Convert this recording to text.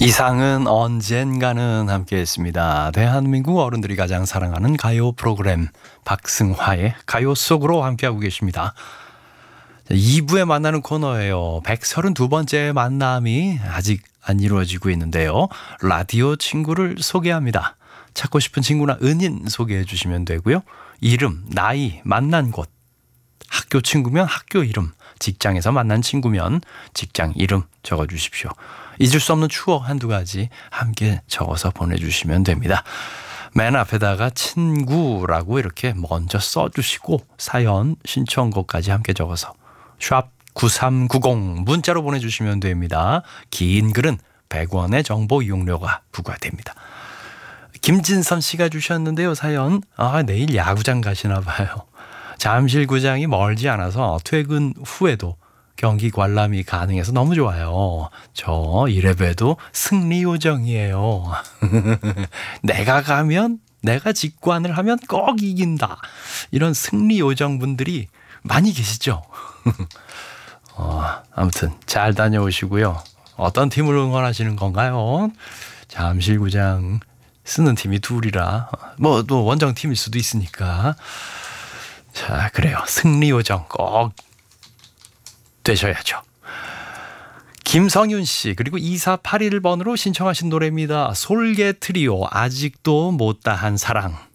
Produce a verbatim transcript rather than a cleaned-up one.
이상은 언젠가는 함께했습니다. 대한민국 어른들이 가장 사랑하는 가요 프로그램 박승화의 가요 속으로 함께하고 계십니다. 이 부에 만나는 코너예요. 백삼십이 번째 만남이 아직 안 이루어지고 있는데요. 라디오 친구를 소개합니다. 찾고 싶은 친구나 은인 소개해 주시면 되고요. 이름, 나이, 만난 곳, 학교 친구면 학교 이름, 직장에서 만난 친구면 직장 이름 적어주십시오. 잊을 수 없는 추억 한두 가지 함께 적어서 보내주시면 됩니다. 맨 앞에다가 친구라고 이렇게 먼저 써주시고 사연 신청곡까지 함께 적어서 샵 구삼구공 문자로 보내주시면 됩니다. 긴 글은 백 원의 정보 이용료가 부과됩니다. 김진선 씨가 주셨는데요. 사연, 아, 내일 야구장 가시나 봐요. 잠실구장이 멀지 않아서 퇴근 후에도 경기 관람이 가능해서 너무 좋아요. 저 이래봬도 승리 요정이에요. 내가 가면, 내가 직관을 하면 꼭 이긴다. 이런 승리 요정분들이 많이 계시죠? 어, 아무튼 잘 다녀오시고요. 어떤 팀을 응원하시는 건가요? 잠실구장 쓰는 팀이 둘이라 뭐 또 원정팀일 수도 있으니까. 자, 그래요. 승리 요정 꼭 되셔야죠. 김성윤 씨 그리고 이사팔일 번으로 신청하신 노래입니다. 솔개 트리오 아직도 못다한 사랑.